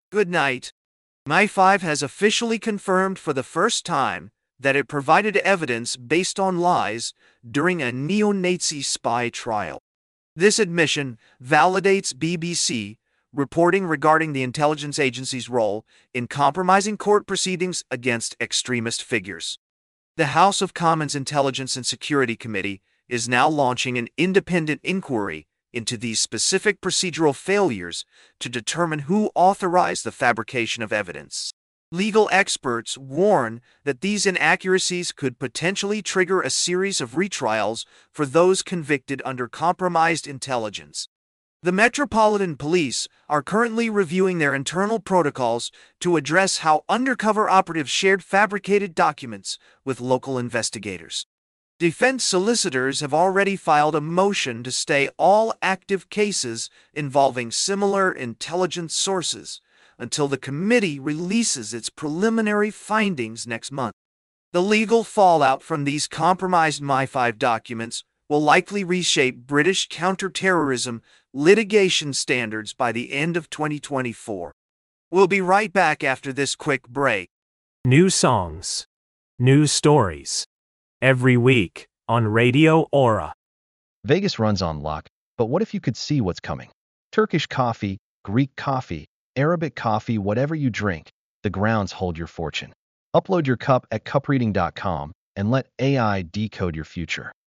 Good night. MI5 has officially confirmed for the first time that it provided evidence based on lies during a neo-Nazi spy trial. This admission validates BBC reporting regarding the intelligence agency's role in compromising court proceedings against extremist figures. The House of Commons Intelligence and Security Committee is now launching an independent inquiry into these specific procedural failures to determine who authorized the fabrication of evidence. Legal experts warn that these inaccuracies could potentially trigger a series of retrials for those convicted under compromised intelligence. The Metropolitan Police are currently reviewing their internal protocols to address how undercover operatives shared fabricated documents with local investigators. Defense solicitors have already filed a motion to stay all active cases involving similar intelligence sources until the committee releases its preliminary findings next month. The legal fallout from these compromised MI5 documents will likely reshape British counterterrorism litigation standards by the end of 2024. We'll be right back after this quick break. New songs, new stories, every week on Radio Aura. Vegas runs on luck, but what if you could see what's coming? Turkish coffee, Greek coffee, Arabic coffee, whatever you drink, the grounds hold your fortune. Upload your cup at cupreading.com and let AI decode your future.